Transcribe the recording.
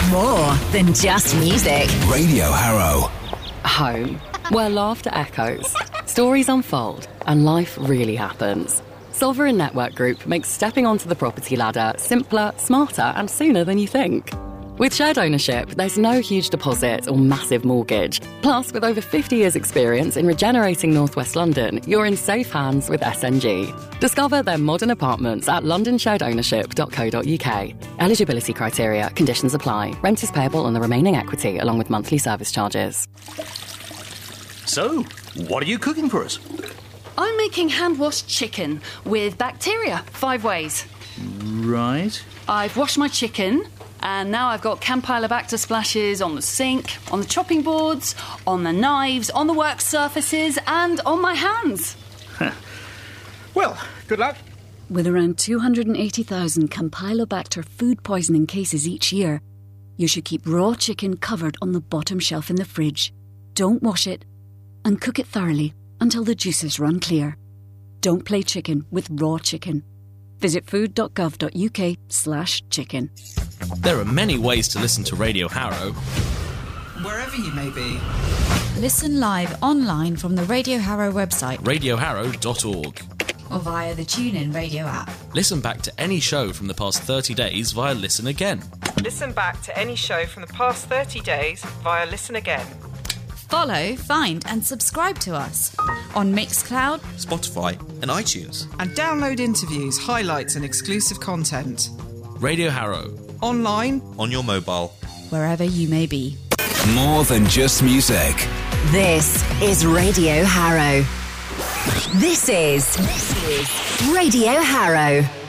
More than just music. Radio Harrow. Home, where laughter echoes, stories unfold, and life really happens. Sovereign Network Group makes stepping onto the property ladder simpler, smarter, and sooner than you think. With shared ownership, there's no huge deposit or massive mortgage. Plus, with over 50 years' experience in regenerating North West London, you're in safe hands with SNG. Discover their modern apartments at londonsharedownership.co.uk. Eligibility criteria, conditions apply. Rent is payable on the remaining equity along with monthly service charges. So, what are you cooking for us? I'm making hand-washed chicken with bacteria 5 ways. Right. I've washed my chicken, and now I've got Campylobacter splashes on the sink, on the chopping boards, on the knives, on the work surfaces, and on my hands. Well, good luck. With around 280,000 Campylobacter food poisoning cases each year, you should keep raw chicken covered on the bottom shelf in the fridge. Don't wash it, and cook it thoroughly until the juices run clear. Don't play chicken with raw chicken. Visit food.gov.uk/chicken. There are many ways to listen to Radio Harrow. Wherever you may be. Listen live online from the Radio Harrow website. radioharrow.org. Or via the TuneIn Radio app. Listen back to any show from the past 30 days via Listen Again. Listen back to any show from the past 30 days via Listen Again. Follow, find and subscribe to us on Mixcloud, Spotify and iTunes. And download interviews, highlights and exclusive content. Radio Harrow. Online. On your mobile. Wherever you may be. More than just music. This is Radio Harrow. This is Radio Harrow.